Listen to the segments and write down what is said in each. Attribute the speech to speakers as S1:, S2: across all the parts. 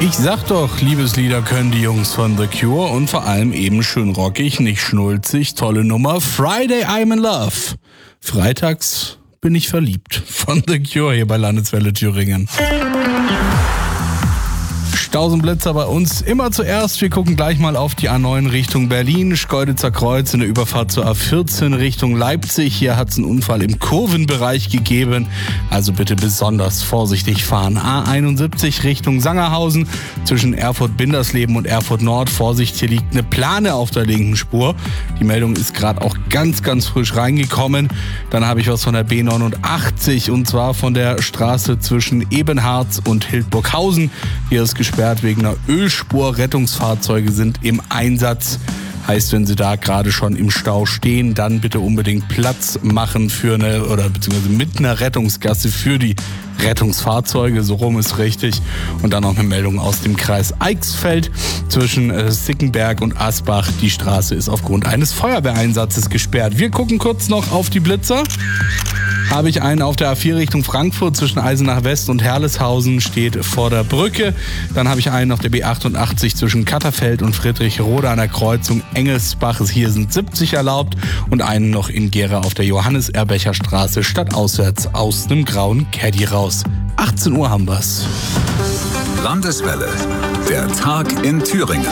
S1: Ich sag doch, Liebeslieder können die Jungs von The Cure und vor allem eben schön rockig, nicht schnulzig, tolle Nummer. Friday I'm in Love. Freitags bin ich verliebt. Von The Cure hier bei Landeswelle Thüringen. Stausenblitzer bei uns immer zuerst. Wir gucken gleich mal auf die A9 Richtung Berlin. Schkeuditzer Kreuz in der Überfahrt zur A14 Richtung Leipzig. Hier hat es einen Unfall im Kurvenbereich gegeben. Also bitte besonders vorsichtig fahren. A71 Richtung Sangerhausen zwischen Erfurt-Bindersleben und Erfurt Nord. Vorsicht, hier liegt eine Plane auf der linken Spur. Die Meldung ist gerade auch ganz frisch reingekommen. Dann habe ich was von der B89 und zwar von der Straße zwischen Ebenharz und Hildburghausen. Hier ist gesperrt wegen einer Ölspur. Rettungsfahrzeuge sind im Einsatz. Heißt, wenn Sie da gerade schon im Stau stehen, dann bitte unbedingt Platz machen beziehungsweise mit einer Rettungsgasse für die Rettungsfahrzeuge, so rum ist richtig. Und dann noch eine Meldung aus dem Kreis Eichsfeld zwischen Sickenberg und Asbach. Die Straße ist aufgrund eines Feuerwehreinsatzes gesperrt. Wir gucken kurz noch auf die Blitzer. Habe ich einen auf der A4 Richtung Frankfurt zwischen Eisenach West und Herleshausen, steht vor der Brücke. Dann habe ich einen auf der B88 zwischen Katterfeld und Friedrichroda an der Kreuzung Engelsbach. Hier sind 70 erlaubt und einen noch in Gera auf der Johannes-Erbecher-Straße stadtauswärts aus einem grauen Caddy raus. 18 Uhr haben wir's.
S2: Landeswelle, der Tag in Thüringen.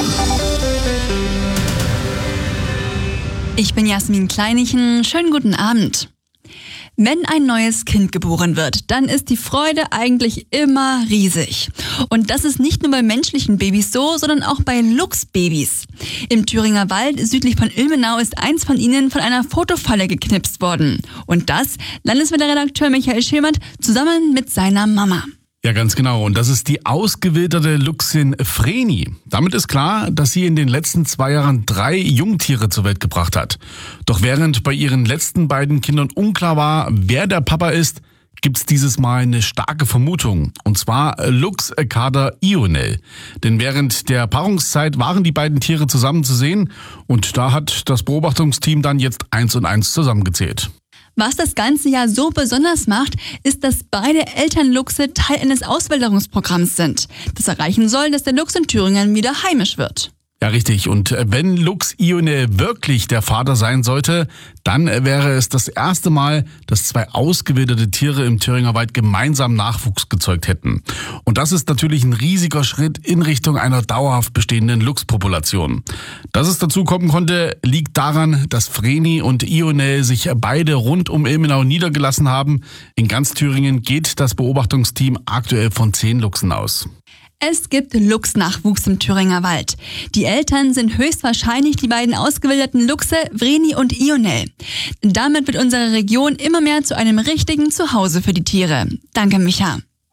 S3: Ich bin Jasmin Kleinichen. Schönen guten Abend. Wenn ein neues Kind geboren wird, dann ist die Freude eigentlich immer riesig. Und das ist nicht nur bei menschlichen Babys so, sondern auch bei Luchsbabys. Im Thüringer Wald südlich von Ilmenau ist eins von ihnen von einer Fotofalle geknipst worden. Und das Landeswelle-Redakteur Michael Schemert zusammen mit seiner Mama.
S4: Ja, ganz genau. Und das ist die ausgewilderte Luchsin Vreni. Damit ist klar, dass sie in den letzten 2 Jahren 3 Jungtiere zur Welt gebracht hat. Doch während bei ihren letzten beiden Kindern unklar war, wer der Papa ist, gibt's dieses Mal eine starke Vermutung. Und zwar Lux Kader Ionel. Denn während der Paarungszeit waren die beiden Tiere zusammen zu sehen. Und da hat das Beobachtungsteam dann jetzt 1 und 1 zusammengezählt.
S3: Was das ganze Jahr so besonders macht, ist, dass beide Elternluchse Teil eines Auswilderungsprogramms sind. Das erreichen soll, dass der Luchs in Thüringen wieder heimisch wird.
S4: Ja, richtig. Und wenn Lux Ionel wirklich der Vater sein sollte, dann wäre es das erste Mal, dass 2 ausgewilderte Tiere im Thüringer Wald gemeinsam Nachwuchs gezeugt hätten. Und das ist natürlich ein riesiger Schritt in Richtung einer dauerhaft bestehenden Luchspopulation. Dass es dazu kommen konnte, liegt daran, dass Vreni und Ionel sich beide rund um Ilmenau niedergelassen haben. In ganz Thüringen geht das Beobachtungsteam aktuell von 10 Luchsen aus.
S3: Es gibt Luchsnachwuchs im Thüringer Wald. Die Eltern sind höchstwahrscheinlich die beiden ausgewilderten Luchse, Vreni und Ionel. Damit wird unsere Region immer mehr zu einem richtigen Zuhause für die Tiere. Danke, Micha.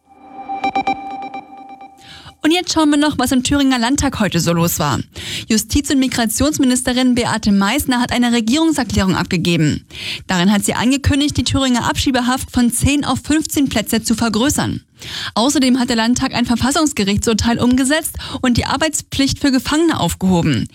S3: Und jetzt schauen wir noch, was im Thüringer Landtag heute so los war. Justiz- und Migrationsministerin Beate Meißner hat eine Regierungserklärung abgegeben. Darin hat sie angekündigt, die Thüringer Abschiebehaft von 10 auf 15 Plätze zu vergrößern. Außerdem hat der Landtag ein Verfassungsgerichtsurteil umgesetzt und die Arbeitspflicht für Gefangene aufgehoben.